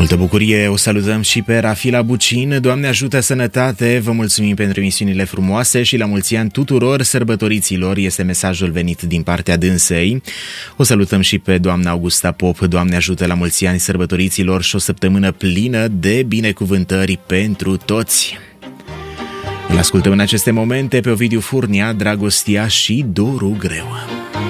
Multă bucurie, o salutăm și pe Rafila Bucin. Doamne ajută, sănătate, vă mulțumim pentru emisiunile frumoase și la mulți ani tuturor sărbătoriților, este mesajul venit din partea dânsei. O salutăm și pe doamna Augusta Pop, Doamne ajută, la mulți ani sărbătoriților și o săptămână plină de binecuvântări pentru toți. Îl ascultăm în aceste momente pe Ovidiu Furnea, Dragostea și Dorul Greu.